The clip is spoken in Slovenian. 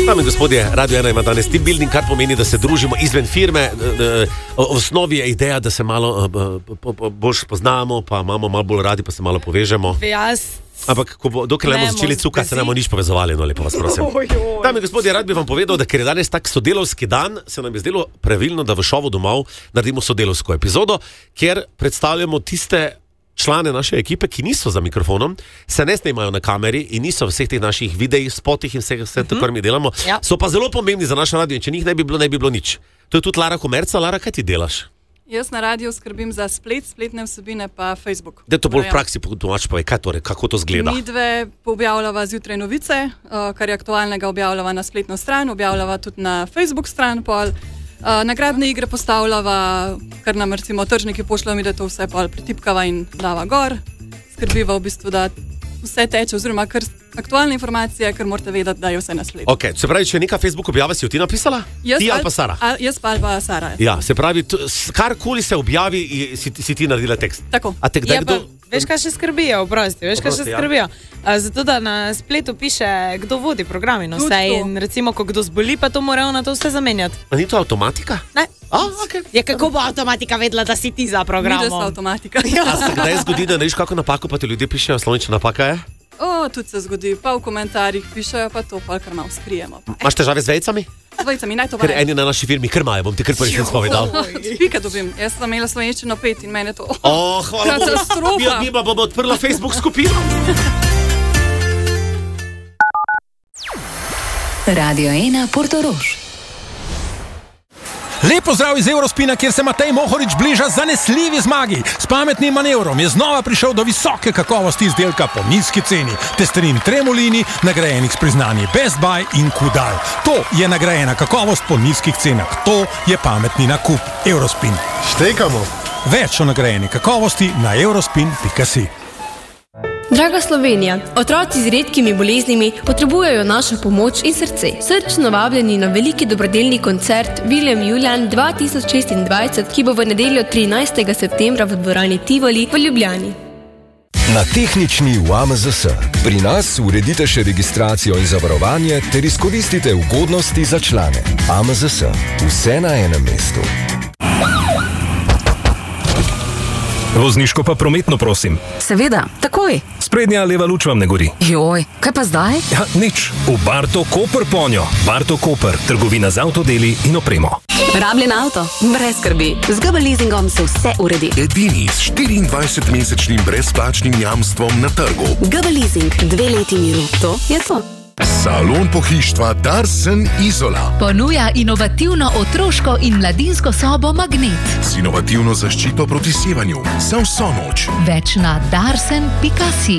Dame in gospodje, Radio 1 ima danes team building, kar pomeni, da se družimo izven firme. V osnovi je ideja, da se malo bolj spoznamo, pa imamo malo bolj radi, pa se malo povežemo. Ampak, dokler ne bomo začeli cuka, se ne bomo nič povezovali, no lepo vas prosim. Dame in gospodje, rad bi vam povedal, da ker je danes tak sodelovski dan, se nam je zdelo pravilno, da v šovu domov naredimo sodelovsko epizodo, kjer predstavljamo tiste člane naše ekipe, ki niso za mikrofonom, se ne snemajo na kameri in niso v vseh teh naših videih, spotih in vse to, kar mi delamo, so pa zelo pomembni za naš radio in če njih ne bi bilo nič. To je tudi Lara Komerca. Lara, kaj ti delaš? Jaz na radiju skrbim za spletne vsebine pa Facebook. Da to bolj v praksi potumač povej, kaj torej, kako to zgleda? Midve objavljava zjutraj novice, kar je aktualnega objavljava na spletno stran, objavljava tudi na Facebook stran, pol nagradne igre postavljava, kar nam recimo tržniki pošljajo mi, da to vse pol pritipkava in dava gor. Skrbiva v bistvu, da vse teče, oziroma kar aktualne informacije, ker morate vedeti, da je vse na spletu. Ok, se pravi, če je neka Facebook objava, si jo ti napisala? Ti ali pa Sara? Jaz pa ali pa Sara. Ja, se pravi, karkoli se objavi, si ti naredila tekst. Tako. A te kdaj kdo... Veš, kaj še skrbijo, skrbijo. Zato, da na spletu piše, kdo vodi program in vse. In recimo, ko kdo zboli, pa to morajo na to vse zamenjati. A ni to avtomatika? Ne. Okay. Ja, kako bo avtomatika vedela, da si ti za programom? Ni, da so avtomatika. A se kdaj zgodi, da neš kako napako, pa te ljudje pišejo, slovnična napaka je? Tudi se zgodi, pa v komentarjih pišejo, pa to pa kar malo skrijemo. Imaš težave z vejcami? Z vejcami, naj to vaje. Ker eni na naši firmi krmajo, bom ti kar prvi sem spovedal. Spika dobim, jaz sem imela slovenščino 5 in mene to... hvala Bogu, mi bomo odprla Facebook skupino. Radio 1 Portorož. Lep pozdrav iz Eurospina, kjer se Matej Mohorič bliža zanesljivi zmagi. S pametnim manevrom je znova prišel do visoke kakovosti izdelka po nizki ceni. Testerin Tremolini, nagrajenih s priznanji Best Buy in Kudal. To je nagrajena kakovost po nizkih cenah. To je pametni nakup. Eurospin. Štekamo. Več o nagrajeni kakovosti na eurospin.si. Draga Slovenija, otroci z redkimi boleznimi potrebujejo našo pomoč in srce. Srčno vabljeni na veliki dobrodelni koncert William Julian 2026, ki bo v nedeljo 13. septembra v dvorani Tivoli v Ljubljani. Na tehnični v AMZS. Pri nas uredite še registracijo in zavarovanje ter izkoristite ugodnosti za člane. AMZS. Vse na enem mestu. Vozniško pa prometno, prosim. Seveda, takoj. Sprednja leva luč vam ne gori. Joj, kaj pa zdaj? Ja, nič. V Barto Koper ponjo. Barto Koper, trgovina z avtodeli in opremo. Rabljen avto? Brez skrbi. Z GB leasingom se vse uredi. Edini s 24-mesečnim brezplačnim jamstvom na trgu. GB leasing, 2 leti miru. To je to. Salon pohištva Darsen Izola ponuja inovativno otroško in mladinsko sobo Magnet z inovativno zaščito proti sevanju za vso noč. Več na darsen.si.